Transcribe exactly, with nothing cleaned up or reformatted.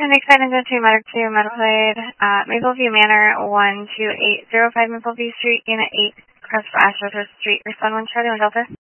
Index nine nine two, Medic two, Medicaid, uh, Mapleview Manor, one two eight zero five Mapleview Street, Unit eight, Crest Ashworth Street, respond one Charlie, one Delta.